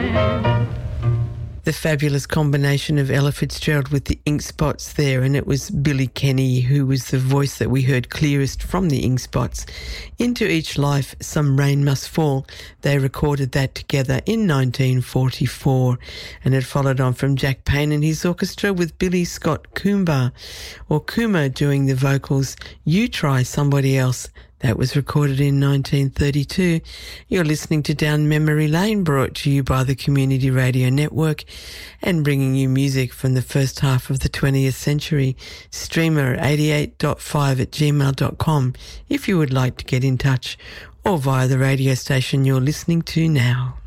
The fabulous combination of Ella Fitzgerald with the Ink Spots there, and it was Billy Kenny who was the voice that we heard clearest from the Ink Spots. Into Each Life, Some Rain Must Fall. They recorded that together in 1944, and it followed on from Jack Payne and his orchestra with Billy Scott Coomber, or Coomer doing the vocals, You Try Somebody Else. That was recorded in 1932. You're listening to Down Memory Lane, brought to you by the Community Radio Network and bringing you music from the first half of the 20th century. Streamer 88.5@gmail.com if you would like to get in touch, or via the radio station you're listening to now.